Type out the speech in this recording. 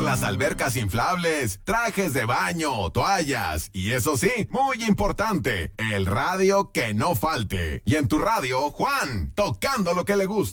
las albercas inflables, trajes de baño, toallas y eso sí, muy importante, el radio que no falte. Y en tu radio, Juan, tocando lo que le gusta.